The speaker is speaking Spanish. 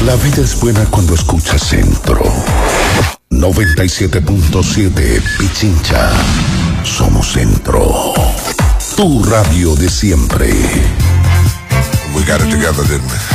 La vida es buena cuando escuchas Centro. 97.7 Pichincha. Somos Centro. Tu radio de siempre. We got it together, didn't we?